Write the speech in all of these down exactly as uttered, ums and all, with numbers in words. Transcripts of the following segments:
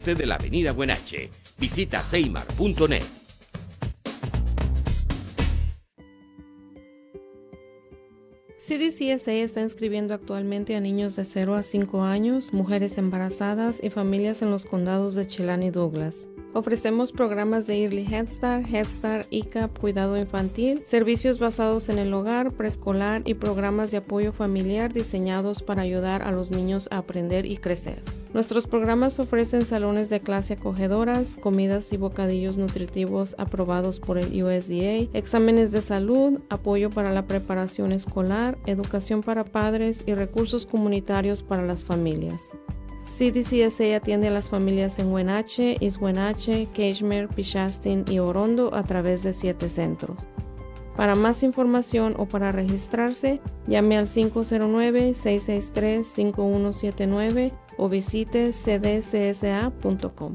norte de la avenida Huenache. Visita seimar punto net. C D C S A está inscribiendo actualmente a niños de cero a cinco años, mujeres embarazadas y familias en los condados de Chelan y Douglas. Ofrecemos programas de Early Head Start, Head Start, I C A P, cuidado infantil, servicios basados en el hogar, preescolar y programas de apoyo familiar diseñados para ayudar a los niños a aprender y crecer. Nuestros programas ofrecen salones de clase acogedoras, comidas y bocadillos nutritivos aprobados por el U S D A, exámenes de salud, apoyo para la preparación escolar, educación para padres y recursos comunitarios para las familias. C D C S A atiende a las familias en Huenache, East Huenache, Keshmer, Pichastin y Orondo a través de siete centros. Para más información o para registrarse, llame al cinco cero nueve, seis seis tres, cinco uno siete nueve o visite c d c s a punto com.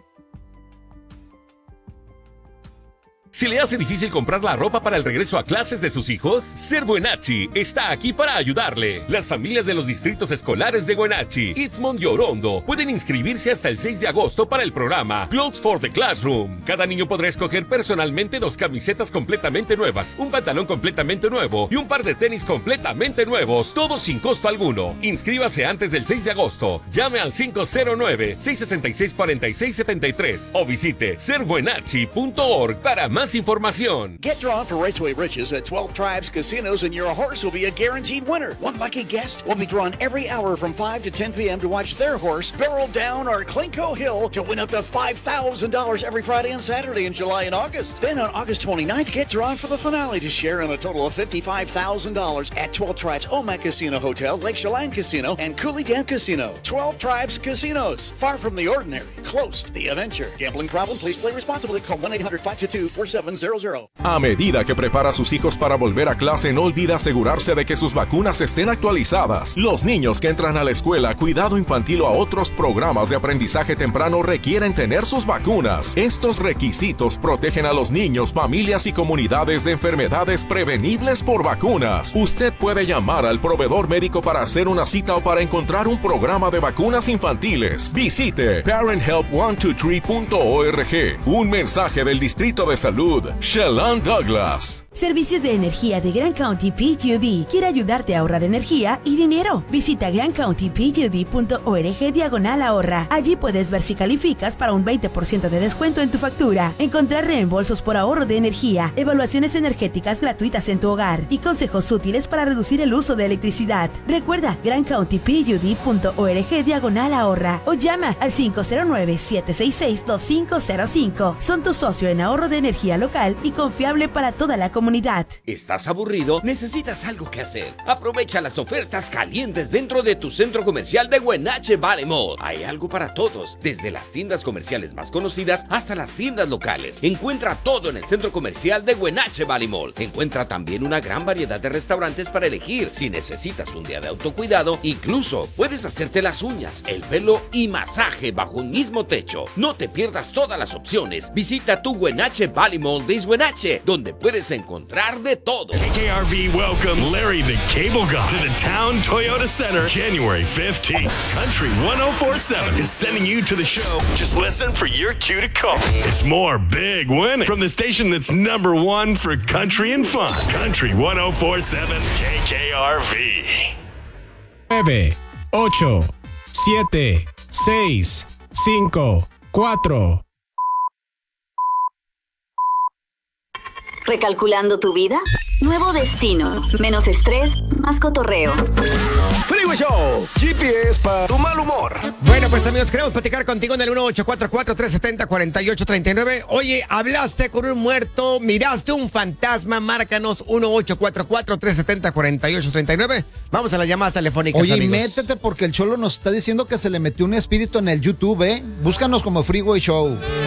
¿Se le hace difícil comprar la ropa para el regreso a clases de sus hijos? Ser Buenachi está aquí para ayudarle. Las familias de los distritos escolares de Huenache, Itzmond y Orondo pueden inscribirse hasta el seis de agosto para el programa Clothes for the Classroom. Cada niño podrá escoger personalmente dos camisetas completamente nuevas, un pantalón completamente nuevo y un par de tenis completamente nuevos, todos sin costo alguno. Inscríbase antes del seis de agosto. Llame al cinco cero nueve, seis seis seis, cuatro seis siete tres o visite ser buenachi punto org para más información. Get drawn for Raceway Riches at twelve Tribes Casinos and your horse will be a guaranteed winner. One lucky guest will be drawn every hour from five to ten p.m. to watch their horse barrel down our Clinco Hill to win up to five thousand dollars every Friday and Saturday in July and August. Then on August twenty-ninth, get drawn for the finale to share in a total of fifty-five thousand dollars at twelve Tribes Omak Casino Hotel, Lake Chelan Casino, and Cooley Dam Casino. twelve Tribes Casinos. Far from the ordinary, close to the adventure. Gambling problem? Please play responsibly. Call one eight hundred, five two two, four seven zero zero. A medida que prepara a sus hijos para volver a clase, no olvide asegurarse de que sus vacunas estén actualizadas. Los niños que entran a la escuela, cuidado infantil o a otros programas de aprendizaje temprano requieren tener sus vacunas. Estos requisitos protegen a los niños, familias y comunidades de enfermedades prevenibles por vacunas. Usted puede llamar al proveedor médico para hacer una cita o para encontrar un programa de vacunas infantiles. Visite parent help one two three punto org. Un mensaje del Distrito de Salud, Chelan Douglas. Servicios de Energía de Grand County P G D quiere ayudarte a ahorrar energía y dinero. Visita grand county p g d punto org diagonal ahorra. Allí puedes ver si calificas para un veinte por ciento de descuento en tu factura, encontrar reembolsos por ahorro de energía, evaluaciones energéticas gratuitas en tu hogar y consejos útiles para reducir el uso de electricidad. Recuerda grand county p g d punto org diagonal ahorra o llama al cinco cero nueve, siete seis seis, dos cinco cero cinco. Son tu socio en ahorro de energía local y confiable para toda la comunidad. ¿Estás aburrido? ¿Necesitas algo que hacer? Aprovecha las ofertas calientes dentro de tu centro comercial de Huenache Valley Mall. Hay algo para todos, desde las tiendas comerciales más conocidas hasta las tiendas locales. Encuentra todo en el centro comercial de Huenache Valley Mall. Encuentra también una gran variedad de restaurantes para elegir. Si necesitas un día de autocuidado, incluso puedes hacerte las uñas, el pelo y masaje bajo un mismo techo. No te pierdas todas las opciones. Visita tu Huenache Valley Mall de Huenache, donde puedes encontrar de todo. K K R V welcomes Larry the Cable Guy to the Town Toyota Center January fifteenth. Country one oh four point seven is sending you to the show. Just listen for your cue to call. It's more big winning from the station that's number one for country and fun. Country one oh four point seven K K R V. nueve, ocho, siete, seis, cinco, cuatro. ¿Recalculando tu vida? Nuevo destino, menos estrés, más cotorreo. Freeway Show, G P S para tu mal humor. Bueno, pues amigos, queremos platicar contigo en el uno ocho cuatro cuatro, tres siete cero, cuatro ocho tres nueve. Oye, hablaste con un muerto, miraste un fantasma, márcanos uno ocho cuatro cuatro, tres siete cero, cuatro ocho tres nueve. Vamos a las llamadas telefónicas, Oye, amigos. métete porque el Cholo nos está diciendo que se le metió un espíritu en el YouTube, ¿eh? Búscanos como Freeway Show.